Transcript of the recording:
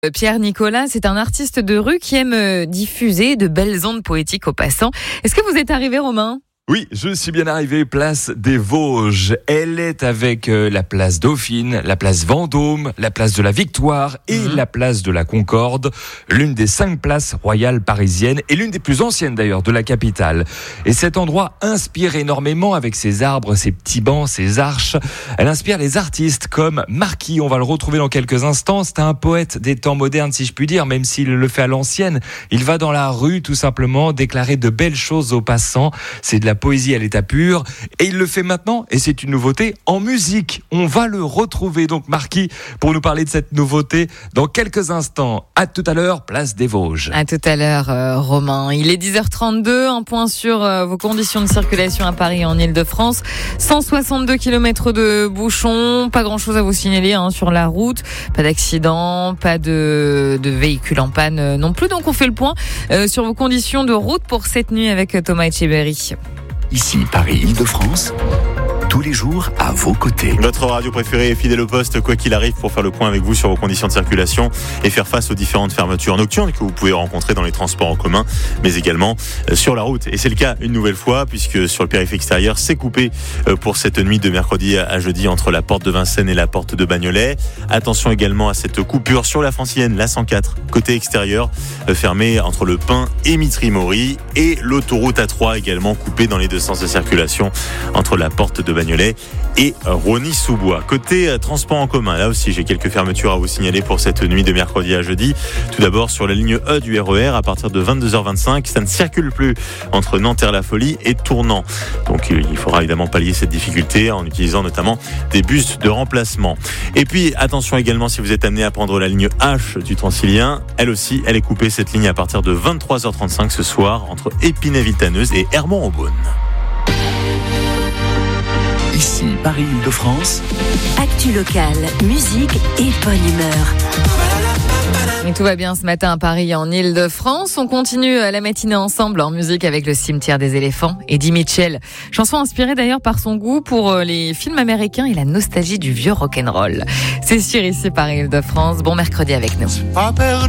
Pierre Nicolas, c'est un artiste de rue qui aime diffuser de belles ondes poétiques aux passants. Est-ce que vous êtes arrivé, Romain ? Oui, je suis bien arrivé, place des Vosges. Elle est avec la place Dauphine, la place Vendôme, la place de la Victoire et la place de la Concorde, l'une des 5 places royales parisiennes et l'une des plus anciennes d'ailleurs de la capitale. Et cet endroit inspire énormément avec ses arbres, ses petits bancs, ses arches. Elle inspire les artistes comme Marquis, on va le retrouver dans quelques instants. C'est un poète des temps modernes si je puis dire, même s'il le fait à l'ancienne. Il va dans la rue tout simplement déclarer de belles choses aux passants. C'est de la poésie à l'état pur et il le fait maintenant et c'est une nouveauté en musique. On va le retrouver donc Marquis pour nous parler de cette nouveauté dans quelques instants. À tout à l'heure, place des Vosges. À tout à l'heure, Romain. Il est 10h32, un point sur vos conditions de circulation à Paris en Ile-de-France. 162 km de bouchons, pas grand chose à vous signaler sur la route, pas d'accident, pas de véhicules en panne non plus. Donc on fait le point sur vos conditions de route pour cette nuit avec Thomas Etcheberry. Ici Paris-Île-de-France, tous les jours à vos côtés. Votre radio préférée est fidèle au poste, quoi qu'il arrive, pour faire le point avec vous sur vos conditions de circulation et faire face aux différentes fermetures nocturnes que vous pouvez rencontrer dans les transports en commun, mais également sur la route. Et c'est le cas une nouvelle fois, puisque sur le périph' extérieur, c'est coupé pour cette nuit de mercredi à jeudi entre la porte de Vincennes et la porte de Bagnolet. Attention également à cette coupure sur la francilienne, la 104, côté extérieur, fermée entre le Pin et Mitry-Mory, et l'autoroute A3 également coupée dans les deux sens de circulation entre la porte de Bagnolet et Rosny-sous-Bois. Côté transport en commun, là aussi j'ai quelques fermetures à vous signaler pour cette nuit de mercredi à jeudi. Tout d'abord sur la ligne E du RER à partir de 22h25, ça ne circule plus entre Nanterre-la-Folie et Tournant. Donc il faudra évidemment pallier cette difficulté en utilisant notamment des bus de remplacement. Et puis attention également si vous êtes amené à prendre la ligne H du Transilien, elle aussi elle est coupée cette ligne à partir de 23h35 ce soir entre Épinay-Villetaneuse et Hermont-en-Beaune. Ici Paris-Île-de-France. Actu locale, musique et bonne humeur. Et tout va bien ce matin à Paris en Ile-de-France. On continue la matinée ensemble en musique avec le Cimetière des éléphants. Eddie Mitchell, chanson inspirée d'ailleurs par son goût pour les films américains et la nostalgie du vieux rock'n'roll. C'est sûr ici Paris-Île-de-France. Bon mercredi avec nous.